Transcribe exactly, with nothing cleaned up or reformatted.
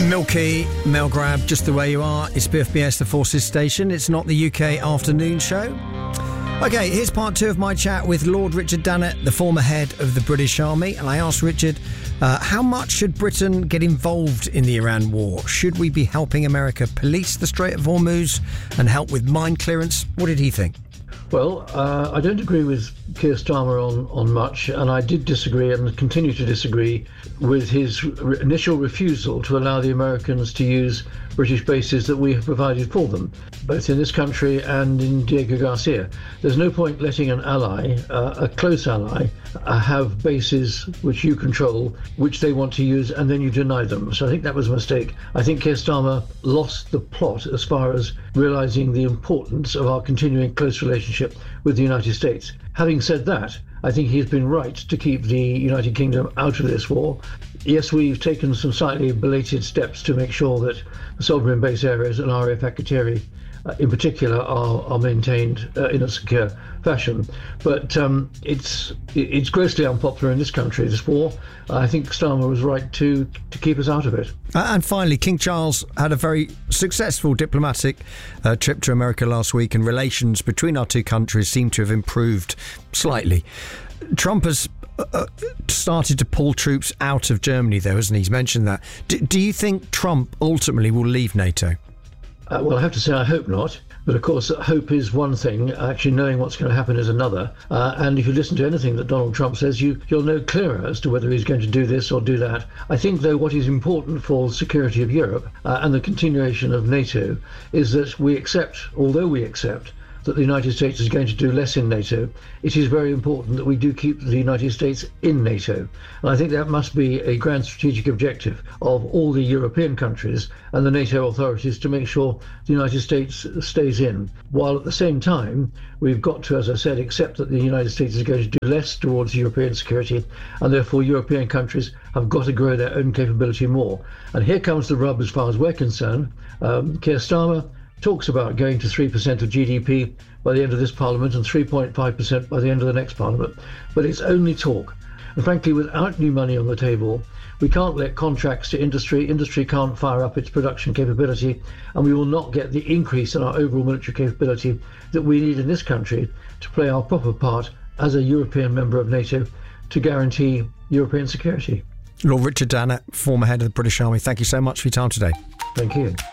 Milky, Mel Grab, Just the Way You Are. It's B F B S, the Forces Station. It's not the U K afternoon show. OK, here's part two of my chat with Lord Richard Dannatt, the former head of the British Army. And I asked Richard, uh, how much should Britain get involved in the Iran war? Should we be helping America police the Strait of Hormuz and help with mine clearance? What did he think? Well, uh, I don't agree with Keir Starmer on, on much, and I did disagree and continue to disagree with his re- initial refusal to allow the Americans to use British bases that we have provided for them, both in this country and in Diego Garcia. There's no point letting an ally, uh, a close ally, uh, have bases which you control, which they want to use, and then you deny them. So I think that was a mistake. I think Keir Starmer lost the plot as far as realising the importance of our continuing close relationship with the United States. Having said that, I think he's been right to keep the United Kingdom out of this war. Yes, we've taken some slightly belated steps to make sure that the sovereign base areas and R A F Akrotiri uh, in particular are, are maintained uh, in a secure fashion. But um, it's it's grossly unpopular in this country, this war. I think Starmer was right to, to keep us out of it. And finally, King Charles had a very successful diplomatic uh, trip to America last week, and relations between our two countries seem to have improved slightly. Trump has uh, started to pull troops out of Germany, though, hasn't he? He's mentioned that. D- do you think Trump ultimately will leave NATO? Uh, well, I have to say I hope not. But of course, hope is one thing. Actually knowing what's going to happen is another. Uh, and if you listen to anything that Donald Trump says, you, you'll know clearer as to whether he's going to do this or do that. I think, though, what is important for the security of Europe uh, and the continuation of NATO is that we accept, although we accept, that the United States is going to do less in NATO, it is very important that we do keep the United States in NATO. And I think that must be a grand strategic objective of all the European countries and the NATO authorities to make sure the United States stays in. While at the same time, we've got to, as I said, accept that the United States is going to do less towards European security, and therefore European countries have got to grow their own capability more. And here comes the rub as far as we're concerned. Um, Keir Starmer talks about going to three percent of G D P by the end of this Parliament and three point five percent by the end of the next Parliament. But it's only talk. And frankly, without new money on the table, we can't let contracts to industry. Industry can't fire up its production capability, and we will not get the increase in our overall military capability that we need in this country to play our proper part as a European member of NATO to guarantee European security. Lord Richard Dannatt, former head of the British Army, thank you so much for your time today. Thank you.